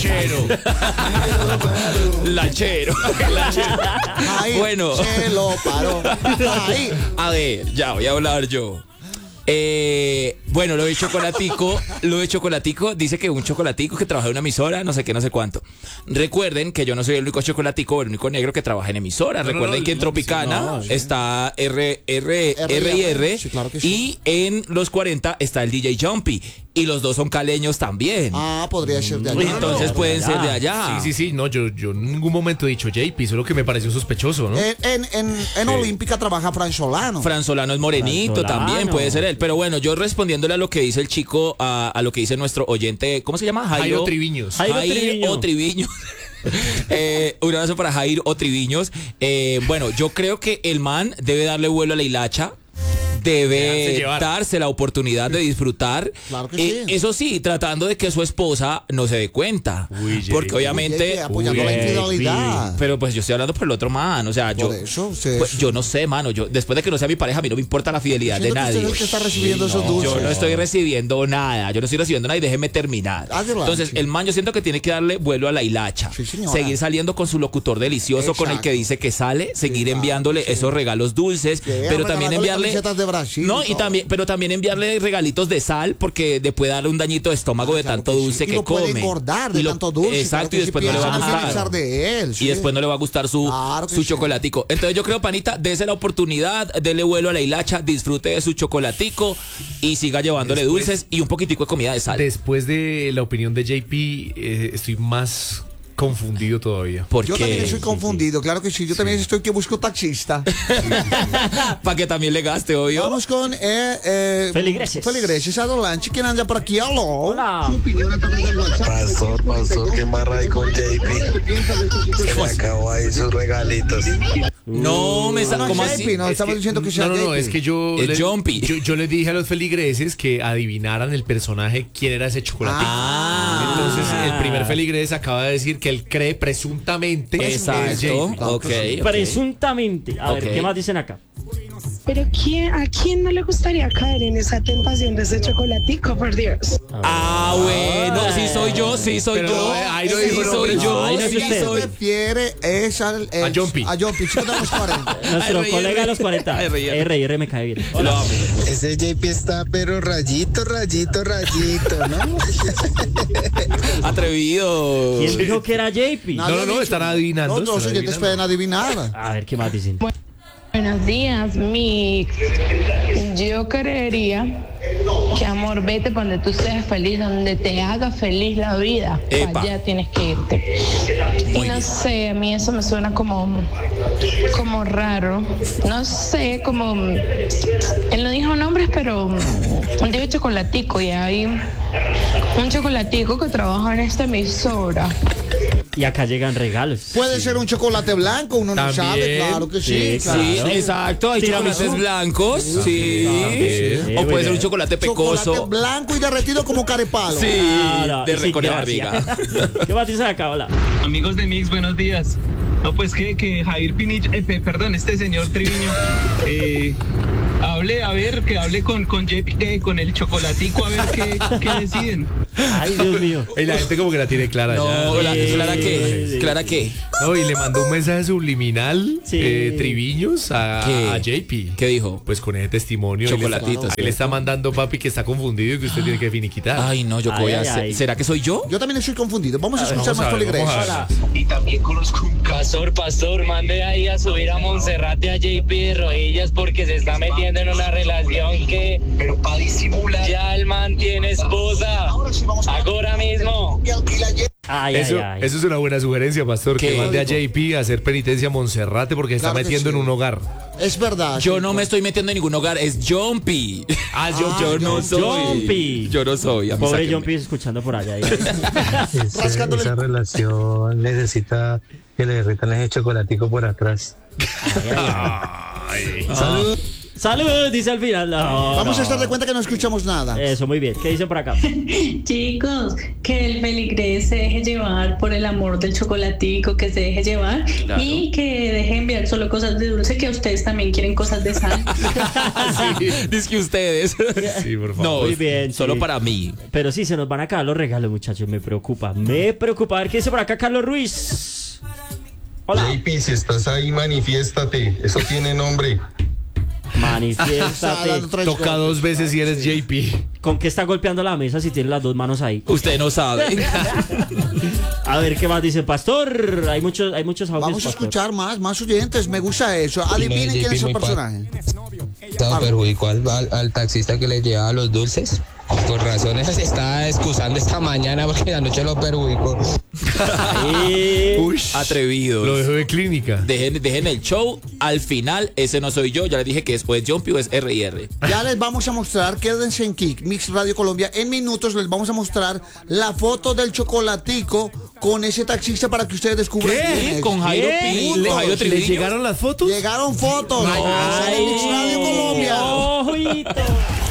Lanchero. Lanchero. Ahí Bueno. se lo paró. Ahí. A ver, ya voy a hablar yo. Bueno, lo de chocolatico, dice que un chocolatico que trabaja en una emisora, no sé qué, no sé cuánto. Recuerden que yo no soy el único chocolatico, el único negro que trabaja en emisora. Recuerden que en Tropicana está R&R Sí, claro que sí. y en los 40 está el DJ Jumpy. Y los dos son caleños también. Ah, podría ser de allá. Entonces pueden ser de allá. Sí. No, yo en ningún momento he dicho JP, solo que me pareció sospechoso, ¿no? En Olímpica trabaja Fran Solano. Fran Solano es morenito también, puede ser él. Pero bueno, yo respondiéndole a lo que dice el chico, a lo que dice nuestro oyente, ¿cómo se llama? Jairo Triviños. Jairo Triviños. Un abrazo para Jairo Triviños. Bueno, yo creo que el man debe darle vuelo a la hilacha. Debe darse la oportunidad de disfrutar. Claro que sí. Eso sí, tratando de que su esposa no se dé cuenta. Porque obviamente. Apoyando la infidelidad. Pero pues yo estoy hablando por el otro man. O sea, yo no sé, mano. Después de que no sea mi pareja, a mí no me importa la fidelidad de nadie. Usted es el que está recibiendo esos dulces. Yo no estoy recibiendo nada. Yo no estoy recibiendo nada y déjeme terminar. Adelante. Entonces, el man yo siento que tiene que darle vuelo a la hilacha. Sí, señora. Seguir saliendo con su locutor delicioso, con el que dice que sale. Seguir enviándole esos regalos dulces. Pero también enviarle. Brasil, No, pero también enviarle regalitos de sal porque le puede darle un dañito de estómago de tanto dulce que come. Puede engordar de tanto dulce. Exacto, y después no le va a gustar. De él, y después no le va a gustar su chocolatico. Entonces yo creo, panita, dése la oportunidad, dele vuelo a la hilacha, disfrute de su chocolatico y siga llevándole dulces y un poquitico de comida de sal. Después de la opinión de JP, estoy más confundido todavía. Yo también estoy confundido, claro que sí. Yo también estoy que busco taxista. Para que también le gaste, obvio. Vamos con Feligreses. Adelante. ¿Quién anda por aquí? Aló. Hola. Pastor, ¿qué más hay con JP? Se me acabó ahí sus regalitos. No, ¿cómo JP, así? no, estamos diciendo que sea No, JP. es que yo les dije a los feligreses que adivinaran el personaje quién era ese chocolatico. Entonces el primer feligres acaba de decir que él cree presuntamente. Exacto. Okay. Presuntamente. A ver, ¿qué más dicen acá? Pero ¿a quién no le gustaría caer en esa tentación de ese chocolatico, por Dios? Bueno, sí soy yo. Ahí lo dijo, soy yo. Prefiere a Jumpy. A Jumpy, chico de los 40. Nuestro colega de los 40. R me cae bien. Hola. Ese JP está pero rayito, ¿no? Atrevido. ¿Quién dijo que era JP? No, están adivinando. No, los oyentes pueden adivinar. A ver, ¿qué más dicen? Buenos días, Mix. Yo creería que, amor, vete donde tú seas feliz, donde te haga feliz la vida. Epa. Allá tienes que irte. Y no sé, a mí eso me suena como raro. No sé, él no dijo nombres, pero un día chocolatico y hay un chocolatico que trabaja en esta emisora. Y acá llegan regalos. Puede ser un chocolate blanco, uno no sabe, claro que sí. Sí, claro. Sí, exacto. Hay chocolates blancos. Sí. O puede ser un chocolate pecoso. Chocolate blanco y derretido como carepalo. Sí, Claro, de sí, récord de gracias. barriga. ¿Qué más dicen acá? Hola. Amigos de Mix, buenos días. No, pues que Jair Pinich, este señor Triviño, hable con JP, con el chocolatico, a ver qué deciden. Ay, Dios mío. Y la gente como que la tiene clara No, ya. ¿Clara qué? No, y le mandó un mensaje subliminal, Sí. Triviños, a JP. ¿Qué dijo? Pues con ese testimonio. Chocolatitos. Él está mandando, papi, que está confundido y que usted tiene que finiquitar. Ay, no, yo qué voy a hacer. ¿Será que soy yo? Yo también estoy confundido. Vamos a escuchar vamos a más ver, feligreses. vamos a ver. Y también conozco un Pastor, mande ahí a subir a Monserrate a JP de rodillas porque se está metiendo en una relación que Pero para disimular. ya el man tiene esposa. Ahora mismo. Eso es una buena sugerencia, Pastor, ¿Qué? que mande a JP a hacer penitencia a Monserrate porque se está Claro que metiendo sí. en un hogar. Es verdad. Yo no me estoy metiendo en ningún hogar, es Jumpy. Yo no soy. Jumpy. Yo no soy. A mí Pobre sáquenme. Jumpy escuchando por allá. Esa relación necesita que le derritan ese chocolatico por atrás. Salud. Salud, dice al final. No, Vamos no. a estar de cuenta que no escuchamos nada. Eso, muy bien. ¿Qué dicen por acá? Chicos, que el feligrés se deje llevar por el amor del chocolatico, que se deje llevar y que deje enviar solo cosas de dulce, que ustedes también quieren cosas de sal. Dice que ustedes. Sí, por favor. No, Muy bien, solo sí. para mí. Pero sí, se nos van a acabar los regalos, muchachos. Me preocupa. A ver qué dice por acá Carlos Ruiz. Hola. JP, si estás ahí, manifiéstate. Eso tiene nombre. Manifiéstate. Toca 2 veces si eres JP. ¿Con qué está golpeando la mesa si tiene las 2 manos ahí? Usted no sabe. A ver qué más dice Pastor. Hay muchos audios. Vamos a Pastor. escuchar más oyentes. Me gusta eso. Adivinen quién es el personaje. Perjudicó al taxista que le llevaba los dulces. Por razones se estaba excusando esta mañana porque anoche lo perjudicó. Uy, Atrevidos. lo dejó de clínica. Dejen el show. Al final, ese no soy yo. Ya les dije que es o es Jumpy o es R&R. Ya les vamos a mostrar, quédense en Kick Mix Radio Colombia. En minutos les vamos a mostrar la foto del chocolatico con ese taxista para que ustedes descubran quién es. Con Jairo ¿Qué? Pin, con Jairo ¿Le Triviño. llegaron las fotos? Llegaron fotos. Ay, En Mix Radio Colombia. ojito.